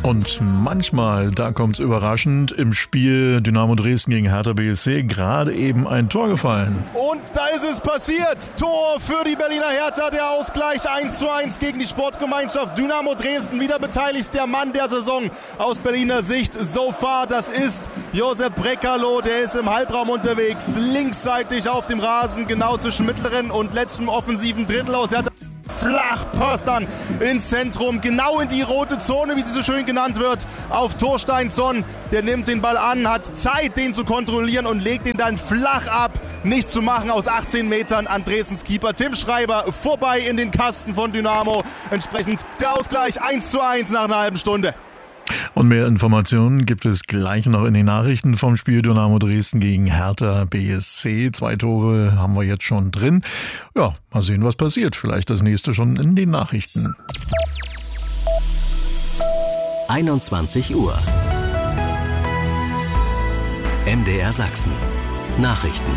Und manchmal, da kommt's überraschend, im Spiel Dynamo Dresden gegen Hertha BSC gerade eben ein Tor gefallen. Und da ist es passiert. Tor für die Berliner Hertha, der Ausgleich 1:1 gegen die Sportgemeinschaft Dynamo Dresden. Wieder beteiligt der Mann der Saison aus Berliner Sicht so far. Das ist Josep Brekalo, der ist im Halbraum unterwegs, linksseitig auf dem Rasen, genau zwischen mittleren und letztem offensiven Drittel aus Hertha. Flach passt dann ins Zentrum, genau in die rote Zone, wie sie so schön genannt wird, auf Thorsteinsson. Der nimmt den Ball an, hat Zeit, den zu kontrollieren und legt ihn dann flach ab. Nichts zu machen aus 18 Metern an Dresdens Keeper Tim Schreiber vorbei in den Kasten von Dynamo. Entsprechend der Ausgleich 1:1 nach einer halben Stunde. Und mehr Informationen gibt es gleich noch in den Nachrichten vom Spiel Dynamo Dresden gegen Hertha BSC. 2 Tore haben wir jetzt schon drin. Ja, mal sehen, was passiert. Vielleicht das nächste schon in den Nachrichten. 21 Uhr. MDR Sachsen. Nachrichten.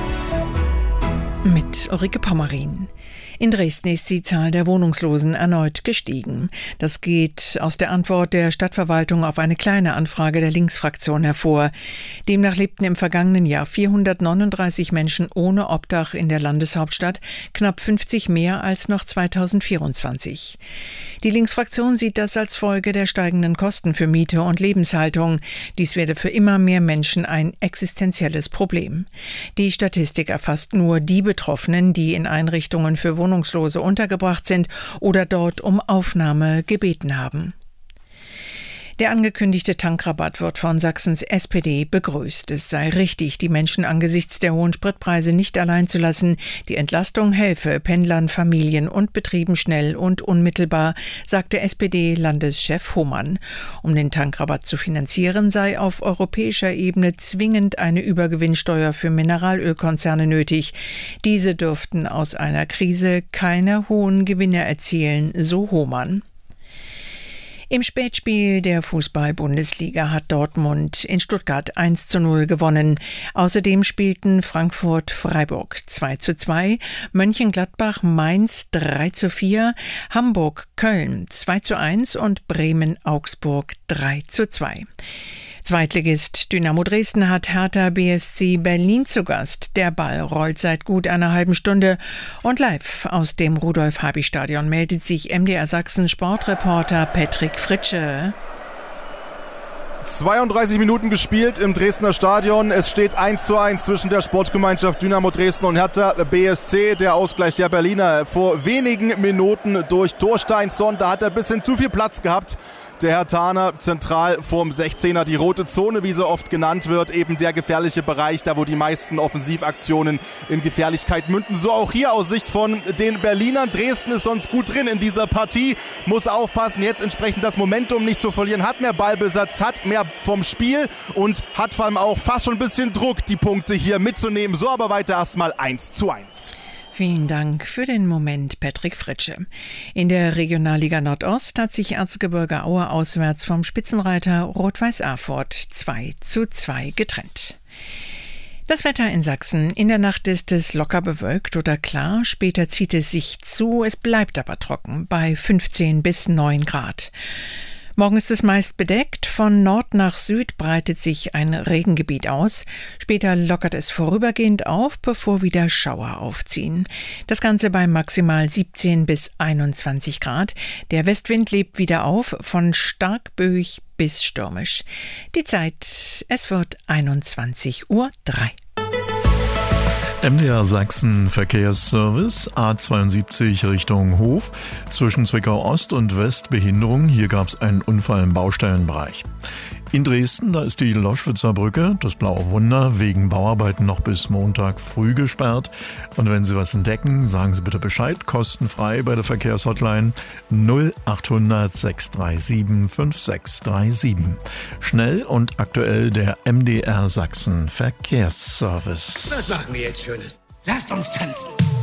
Mit Ulrike Pommerin. In Dresden ist die Zahl der Wohnungslosen erneut gestiegen. Das geht aus der Antwort der Stadtverwaltung auf eine kleine Anfrage der Linksfraktion hervor. Demnach lebten im vergangenen Jahr 439 Menschen ohne Obdach in der Landeshauptstadt, knapp 50 mehr als noch 2024. Die Linksfraktion sieht das als Folge der steigenden Kosten für Miete und Lebenshaltung. Dies werde für immer mehr Menschen ein existenzielles Problem. Die Statistik erfasst nur die Betroffenen, die in Einrichtungen für Wohnungslose untergebracht sind oder dort um Aufnahme gebeten haben. Der angekündigte Tankrabatt wird von Sachsens SPD begrüßt. Es sei richtig, die Menschen angesichts der hohen Spritpreise nicht allein zu lassen. Die Entlastung helfe Pendlern, Familien und Betrieben schnell und unmittelbar, sagte SPD-Landeschef Hohmann. Um den Tankrabatt zu finanzieren, sei auf europäischer Ebene zwingend eine Übergewinnsteuer für Mineralölkonzerne nötig. Diese dürften aus einer Krise keine hohen Gewinne erzielen, so Hohmann. Im Spätspiel der Fußball-Bundesliga hat Dortmund in Stuttgart 1:0 gewonnen. Außerdem spielten Frankfurt-Freiburg 2:2, Mönchengladbach-Mainz 3:4, Hamburg-Köln 2:1 und Bremen-Augsburg 3:2. Zweitligist Dynamo Dresden hat Hertha BSC Berlin zu Gast. Der Ball rollt seit gut einer halben Stunde und live aus dem Rudolf-Habich-Stadion meldet sich MDR Sachsen Sportreporter Patrick Fritsche. 32 Minuten gespielt im Dresdner Stadion. Es steht 1:1 zwischen der Sportgemeinschaft Dynamo Dresden und Hertha BSC. Der Ausgleich der Berliner vor wenigen Minuten durch Thorsteinsson. Da hat er ein bisschen zu viel Platz gehabt. Der Herthaner zentral vorm 16er, die rote Zone, wie so oft genannt wird, eben der gefährliche Bereich, da wo die meisten Offensivaktionen in Gefährlichkeit münden. So auch hier aus Sicht von den Berlinern. Dresden ist sonst gut drin in dieser Partie, muss aufpassen, jetzt entsprechend das Momentum nicht zu verlieren, hat mehr Ballbesatz, hat mehr vom Spiel und hat vor allem auch fast schon ein bisschen Druck, die Punkte hier mitzunehmen. So aber weiter erstmal 1:1. Vielen Dank für den Moment, Patrick Fritsche. In der Regionalliga Nordost hat sich Erzgebirge Aue auswärts vom Spitzenreiter Rot-Weiß Erfurt 2:2 getrennt. Das Wetter in Sachsen. In der Nacht ist es locker bewölkt oder klar. Später zieht es sich zu. Es bleibt aber trocken bei 15 bis 9 Grad. Morgen ist es meist bedeckt. Von Nord nach Süd breitet sich ein Regengebiet aus. Später lockert es vorübergehend auf, bevor wieder Schauer aufziehen. Das Ganze bei maximal 17 bis 21 Grad. Der Westwind lebt wieder auf, von stark böig bis stürmisch. Die Zeit, es wird 21:03 Uhr. MDR Sachsen Verkehrsservice, A72 Richtung Hof, zwischen Zwickau Ost und West Behinderung. Hier gab es einen Unfall im Baustellenbereich. In Dresden, da ist die Loschwitzer Brücke, das Blaue Wunder, wegen Bauarbeiten noch bis Montag früh gesperrt. Und wenn Sie was entdecken, sagen Sie bitte Bescheid, kostenfrei bei der Verkehrshotline 0800 637 5637. Schnell und aktuell der MDR Sachsen Verkehrsservice. Was machen wir jetzt Schönes? Lasst uns tanzen.